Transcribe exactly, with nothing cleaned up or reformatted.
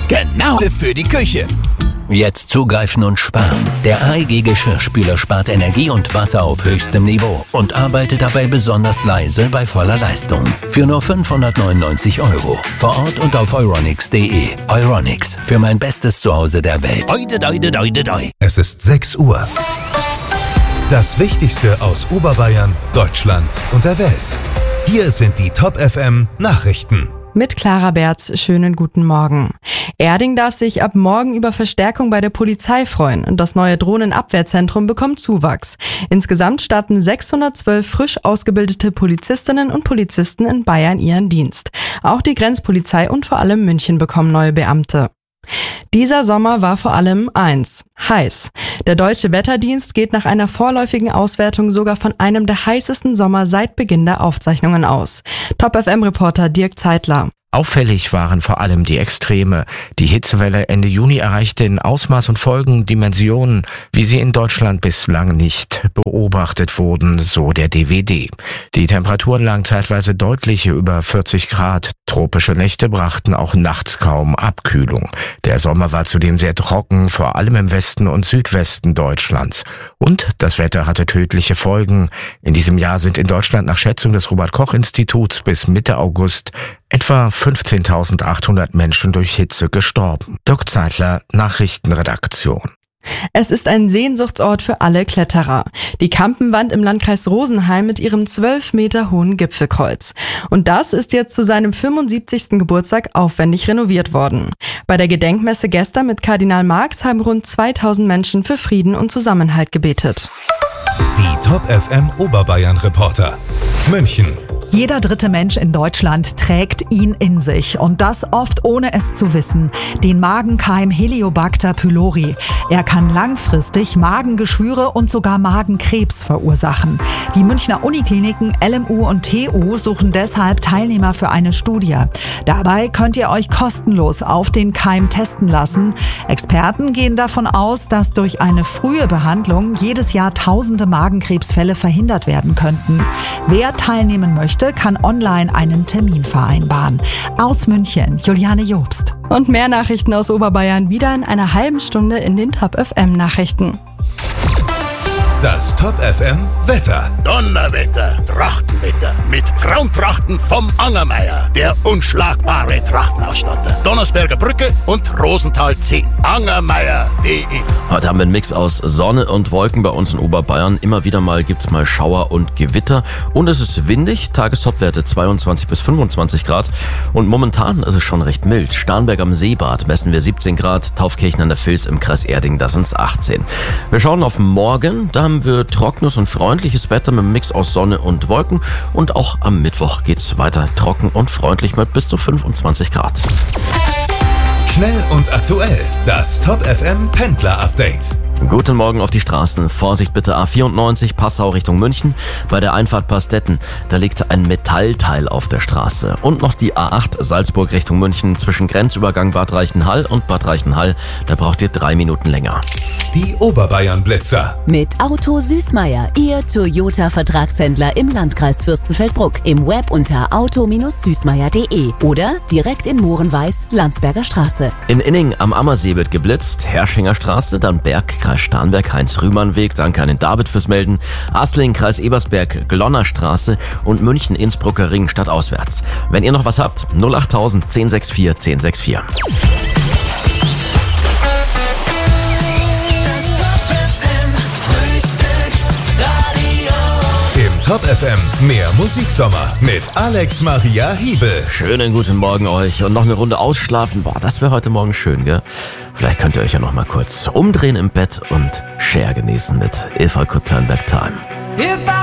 Genau für die Küche. Jetzt zugreifen und sparen. Der A E G Geschirrspüler spart Energie und Wasser auf höchstem Niveau und arbeitet dabei besonders leise bei voller Leistung. Für nur fünfhundertneunundneunzig Euro. Vor Ort und auf euronics punkt de. Euronics, für mein bestes Zuhause der Welt. Oide, oide, oide, oide. Es ist sechs Uhr. Das Wichtigste aus Oberbayern, Deutschland und der Welt. Hier sind die Top F M Nachrichten. Mit Clara Berz, schönen guten Morgen. Erding darf sich ab morgen über Verstärkung bei der Polizei freuen und das neue Drohnenabwehrzentrum bekommt Zuwachs. Insgesamt starten sechshundertzwölf frisch ausgebildete Polizistinnen und Polizisten in Bayern ihren Dienst. Auch die Grenzpolizei und vor allem München bekommen neue Beamte. Dieser Sommer war vor allem eins: heiß. Der Deutsche Wetterdienst geht nach einer vorläufigen Auswertung sogar von einem der heißesten Sommer seit Beginn der Aufzeichnungen aus. Top F M-Reporter Dirk Zeitler. Auffällig waren vor allem die Extreme. Die Hitzewelle Ende Juni erreichte in Ausmaß und Folgen Dimensionen, wie sie in Deutschland bislang nicht beobachtet wurden, so der D W D. Die Temperaturen lagen zeitweise deutlich über vierzig Grad. Tropische Nächte brachten auch nachts kaum Abkühlung. Der Sommer war zudem sehr trocken, vor allem im Westen und Südwesten Deutschlands. Und das Wetter hatte tödliche Folgen. In diesem Jahr sind in Deutschland nach Schätzung des Robert-Koch-Instituts bis Mitte August etwa fünfzehntausendachthundert Menschen durch Hitze gestorben. Dirk Zeitler, Nachrichtenredaktion. Es ist ein Sehnsuchtsort für alle Kletterer. Die Kampenwand im Landkreis Rosenheim mit ihrem zwölf Meter hohen Gipfelkreuz. Und das ist jetzt zu seinem fünfundsiebzigsten Geburtstag aufwendig renoviert worden. Bei der Gedenkmesse gestern mit Kardinal Marx haben rund zweitausend Menschen für Frieden und Zusammenhalt gebetet. Die Top F M Oberbayern Reporter. München. Jeder dritte Mensch in Deutschland trägt ihn in sich und das oft ohne es zu wissen, den Magenkeim Heliobacter pylori. Er kann langfristig Magengeschwüre und sogar Magenkrebs verursachen. Die Münchner Unikliniken L M U und T U suchen deshalb Teilnehmer für eine Studie. Dabei könnt ihr euch kostenlos auf den Keim testen lassen. Experten gehen davon aus, dass durch eine frühe Behandlung jedes Jahr tausende Magenkrebsfälle verhindert werden könnten. Wer teilnehmen möchte, kann online einen Termin vereinbaren. Aus München, Juliane Jobst. Und mehr Nachrichten aus Oberbayern wieder in einer halben Stunde in den Top F M Nachrichten. Das Top F M Wetter. Donnerwetter, Trachtenwetter mit Traumtrachten vom Angermeier, der unschlagbare Trachtenausstatter. Donnersberger Brücke und Rosenthal zehn. Angermeier punkt de. Heute haben wir einen Mix aus Sonne und Wolken bei uns in Oberbayern. Immer wieder mal gibt's mal Schauer und Gewitter. Und es ist windig, Tagestopwerte zweiundzwanzig bis fünfundzwanzig Grad. Und momentan ist es schon recht mild. Starnberg am Seebad messen wir siebzehn Grad, Taufkirchen an der Vils im Kreis Erding, das sind's achtzehn. Wir schauen auf morgen, da haben wir trockenes und freundliches Wetter mit einem Mix aus Sonne und Wolken. Und auch am Mittwoch geht's weiter trocken und freundlich mit bis zu fünfundzwanzig Grad. Schnell und aktuell. Das Top F M Pendler Update. Guten Morgen auf die Straßen. Vorsicht bitte A vierundneunzig Passau Richtung München. Bei der Einfahrt Pastetten, da liegt ein Metallteil auf der Straße. Und noch die A acht Salzburg Richtung München zwischen Grenzübergang Bad Reichenhall und Bad Reichenhall. Da braucht ihr drei Minuten länger. Die Oberbayern Blitzer. Mit Auto Süßmeier, Ihr Toyota-Vertragshändler im Landkreis Fürstenfeldbruck. Im Web unter auto süßmeier punkt de oder direkt in Mohrenweiß, Landsberger Straße. In Inning am Ammersee wird geblitzt. Herrschinger Straße, dann Berg, Kreis Starnberg, Heinz-Rühmann-Weg, danke an den David fürs Melden. Asling, Kreis Ebersberg, Glonnerstraße und München, Innsbrucker Ring stadtauswärts. Wenn ihr noch was habt, null achttausend, zehn sechs vier, zehn sechs vier. Im Top F M mehr Musiksommer mit Alex Maria Hiebel. Schönen guten Morgen euch und noch eine Runde ausschlafen. Boah, das wäre heute Morgen schön, gell? Vielleicht könnt ihr euch ja noch mal kurz umdrehen im Bett und Cher genießen mit Eva Kuternberg Time.